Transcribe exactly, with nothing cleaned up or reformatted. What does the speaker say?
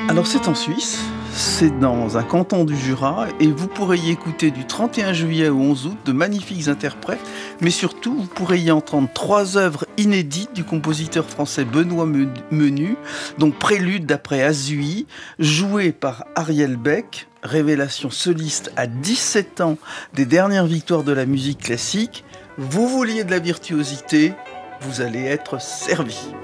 Alors c'est en Suisse, c'est dans un canton du Jura et vous pourrez y écouter du trente et un juillet au onze août de magnifiques interprètes, mais surtout vous pourrez y entendre trois œuvres inédites du compositeur français Benoît Menu, donc Prélude d'après Azui, joué par Ariel Beck, révélation soliste à dix-sept ans des dernières victoires de la musique classique. Vous vouliez de la virtuosité, vous allez être servi.